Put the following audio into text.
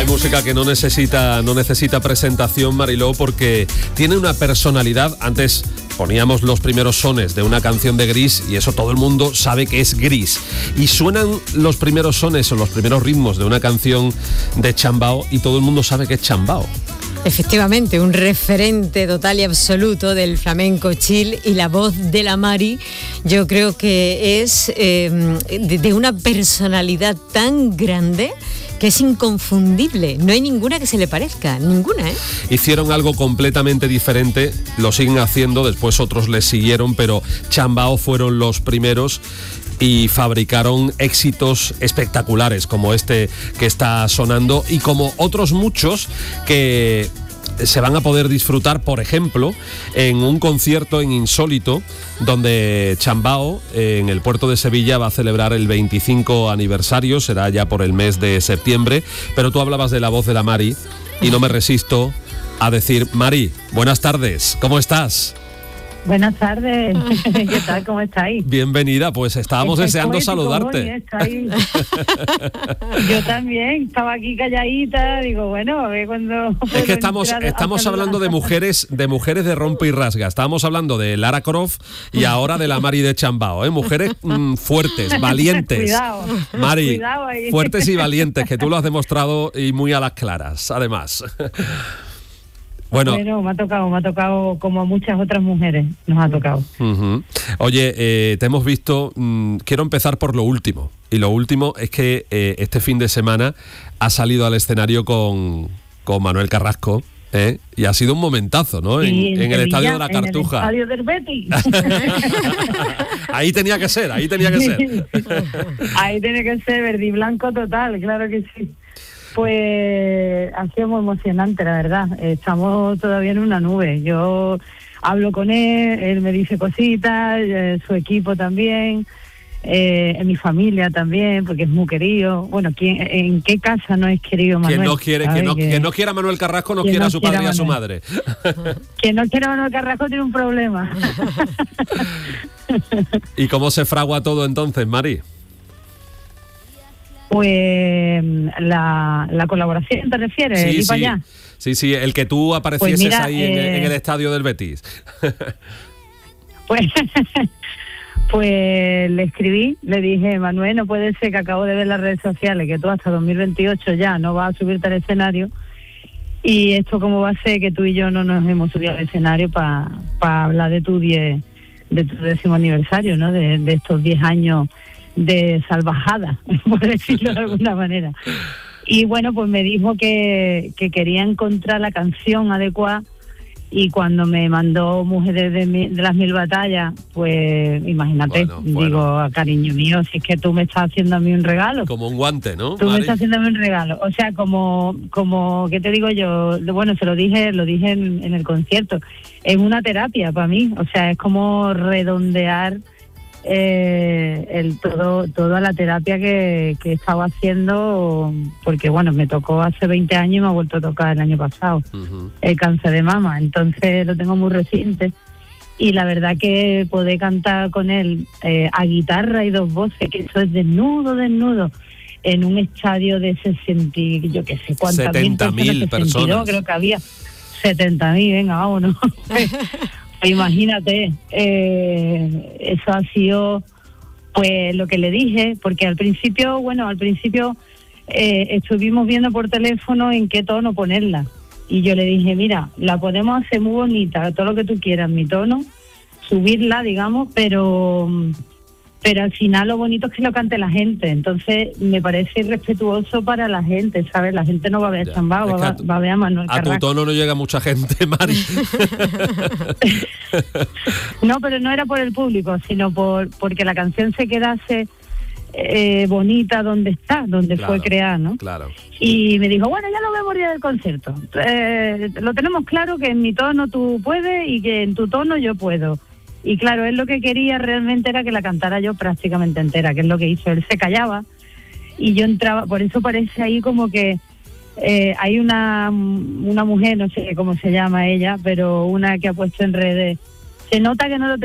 Hay música que no necesita presentación, Mariló, porque tiene una personalidad. Antes poníamos los primeros sones de una canción de Gris y eso todo el mundo sabe que es Gris. Y suenan los primeros sones o los primeros ritmos de una canción de Chambao y todo el mundo sabe que es Chambao. Efectivamente, un referente total y absoluto del flamenco chill, y la voz de la Mari yo creo que es de una personalidad tan grande que es inconfundible. No hay ninguna que se le parezca, ninguna, ¿eh? Hicieron algo completamente diferente, lo siguen haciendo, después otros les siguieron, pero Chambao fueron los primeros y fabricaron éxitos espectaculares como este que está sonando y como otros muchos que se van a poder disfrutar, por ejemplo, en un concierto en Insólito, donde Chambao, en el puerto de Sevilla, va a celebrar el 25 aniversario, será ya por el mes de septiembre, pero tú hablabas de la voz de la Mari y no me resisto a decir, Mari, buenas tardes, ¿cómo estás? Buenas tardes, ¿qué tal? ¿Cómo estáis? Bienvenida, pues estábamos deseando saludarte. Yo también, estaba aquí calladita, digo, bueno, a ver cuando... Es que estamos hablando de mujeres de rompe y rasga. Estábamos hablando de Lara Croft y ahora de la Mari de Chambao, ¿eh? Mujeres fuertes, valientes. Cuidado, Mari, cuidado ahí. Fuertes y valientes, que tú lo has demostrado y muy a las claras, además. Bueno, me ha tocado como a muchas otras mujeres, nos ha tocado. Uh-huh. Oye, te hemos visto, quiero empezar por lo último, y lo último es que este fin de semana has salido al escenario con Manuel Carrasco, y ha sido un momentazo, ¿no? Sí, en el Estadio de la Cartuja. En el Estadio del Betis. Ahí tenía que ser. Ahí tiene que ser verde y blanco total, claro que sí. Pues ha sido muy emocionante, la verdad. Estamos todavía en una nube. Yo hablo con él me dice cositas, su equipo también, en mi familia también, porque es muy querido. Bueno, ¿en qué casa no es querido Manuel? Que no quiera a Manuel Carrasco, no quiera a su padre y a su madre. Que no quiera a Manuel Carrasco tiene un problema. ¿Y cómo se fragua todo entonces, Mari? Pues la colaboración, ¿te refieres? Sí, allá. Sí, el que tú aparecieses pues mira, ahí en el estadio del Betis. Pues le escribí, le dije, Manuel, no puede ser que acabo de ver las redes sociales, que tú hasta 2028 ya no vas a subirte al escenario, y esto cómo va a ser que tú y yo no nos hemos subido al escenario para hablar de tu 10º aniversario, ¿no? De estos 10 años de salvajada, por decirlo de alguna manera. Y bueno, pues me dijo que quería encontrar la canción adecuada, y cuando me mandó Mujeres de las Mil Batallas, pues imagínate, digo, cariño mío, si es que tú me estás haciendo a mí un regalo. Como un guante, ¿no? Tú me estás haciendo a mí un regalo. O sea, como ¿qué te digo yo? Bueno, lo dije en el concierto. Es una terapia para mí, o sea, es como redondear toda la terapia que he estado haciendo, porque bueno, me tocó hace 20 años y me ha vuelto a tocar el año pasado. Uh-huh. El cáncer de mama, entonces lo tengo muy reciente, y la verdad que poder cantar con él a guitarra y dos voces, que eso es desnudo en un estadio de 60, yo qué sé cuántas 70.000 personas, creo que había 70.000, venga, vámonos. Imagínate, eso ha sido pues lo que le dije, porque al principio estuvimos viendo por teléfono en qué tono ponerla, y yo le dije, mira, la podemos hacer muy bonita, todo lo que tú quieras, mi tono, subirla, digamos, pero al final lo bonito es que lo cante la gente, entonces me parece irrespetuoso para la gente, ¿sabes? La gente no va a ver Chambao, va a ver a Manuel Carrasco. A tu tono no llega mucha gente, Mari. No, pero no era por el público, sino porque la canción se quedase bonita donde fue creada, ¿no? Claro. Y me dijo, bueno, ya lo vemos ya del concierto. Lo tenemos claro que en mi tono tú puedes y que en tu tono yo puedo. Y claro, él lo que quería realmente era que la cantara yo prácticamente entera, que es lo que hizo. Él se callaba y yo entraba, por eso parece ahí como que hay una mujer, no sé cómo se llama ella, pero una que ha puesto en redes, se nota que no lo